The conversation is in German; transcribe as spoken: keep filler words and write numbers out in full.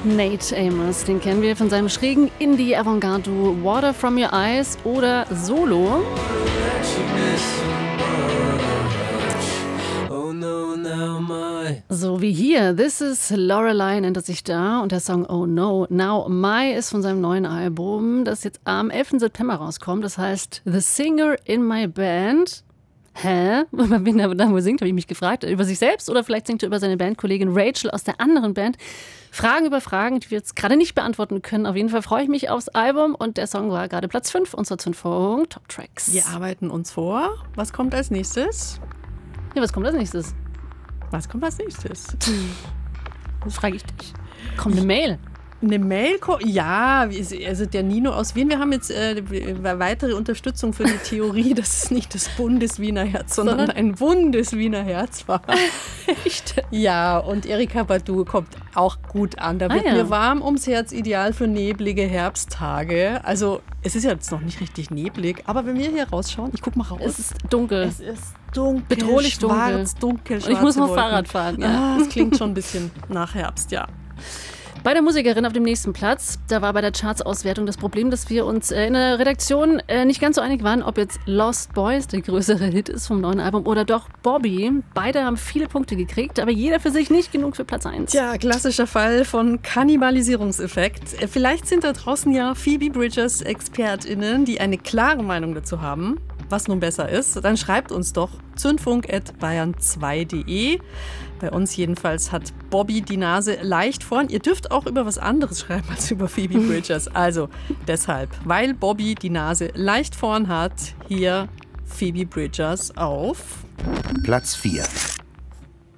Nate Amos, den kennen wir von seinem schrägen Indie-Avantgarde-Duo Water From Your Eyes oder Solo. So wie hier, This is Lorelei nennt er sich da und der Song Oh No, Now My ist von seinem neuen Album, das jetzt am elften September rauskommt. Das heißt The Singer in My Band. Hä? Über wen er da wohl singt, habe ich mich gefragt. Über sich selbst oder vielleicht singt er über seine Bandkollegin Rachel aus der anderen Band. Fragen über Fragen, die wir jetzt gerade nicht beantworten können. Auf jeden Fall freue ich mich aufs Album und der Song war gerade Platz fünf unserer Zündfunk Top Tracks. Wir arbeiten uns vor. Was kommt als nächstes? Ja, was kommt als nächstes? Was kommt als nächstes? Das frage ich dich. Kommt eine Mail. Eine Mail? Ja, also der Nino aus Wien. Wir haben jetzt äh, weitere Unterstützung für die Theorie, dass es nicht das Bundeswiener Herz, sondern, sondern ein Bundeswiener Herz war. Echt? Ja, und Erika Badu kommt auch gut an. Da wird ah, ja. mir warm ums Herz, ideal für neblige Herbsttage. Also es ist ja jetzt noch nicht richtig neblig, aber wenn wir hier rausschauen, ich guck mal raus. Es ist dunkel. Es ist dunkel, bedrohlich schwarz, dunkel, dunkel. Und ich muss noch Fahrrad fahren. Ja. Ah, das klingt schon ein bisschen nach Herbst, ja. Bei der Musikerin auf dem nächsten Platz, da war bei der Charts-Auswertung das Problem, dass wir uns in der Redaktion nicht ganz so einig waren, ob jetzt Lost Boys der größere Hit ist vom neuen Album oder doch Bobby. Beide haben viele Punkte gekriegt, aber jeder für sich nicht genug für Platz eins. Tja, klassischer Fall von Kannibalisierungseffekt. Vielleicht sind da draußen ja Phoebe Bridgers ExpertInnen, die eine klare Meinung dazu haben, was nun besser ist. Dann schreibt uns doch zündfunk at bayern zwei punkt de. Bei uns jedenfalls hat Bobby die Nase leicht vorn. Ihr dürft auch über was anderes schreiben als über Phoebe Bridgers. Also deshalb, weil Bobby die Nase leicht vorn hat, hier Phoebe Bridgers auf Platz vier.